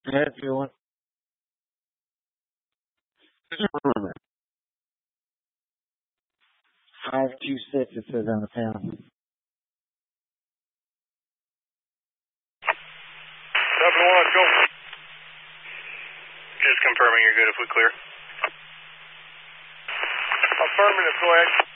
If you want. 526, it says on the panel. 7-1, go. Just confirming you're good if we clear. Affirmative, go ahead.